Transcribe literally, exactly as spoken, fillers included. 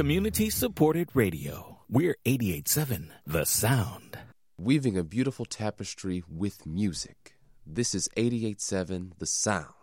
Community-supported radio. We're eighty-eight point seven The Sound. Weaving a beautiful tapestry with music. This is eighty-eight point seven The Sound.